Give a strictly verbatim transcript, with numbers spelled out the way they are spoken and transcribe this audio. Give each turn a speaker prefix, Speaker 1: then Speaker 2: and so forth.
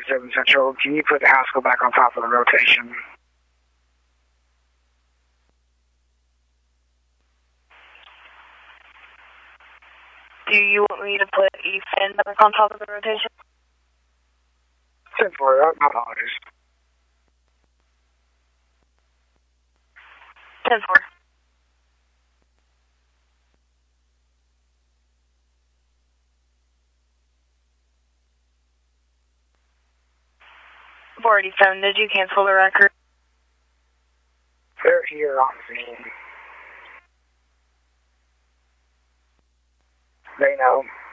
Speaker 1: seven Central. Can you put the Haskell back on top of the rotation?
Speaker 2: Do you want me to put Ethan back on top of the rotation?
Speaker 1: ten four, my apologies.
Speaker 2: ten four. four eighty-seven, did you cancel the record?
Speaker 1: They're here on scene. They know.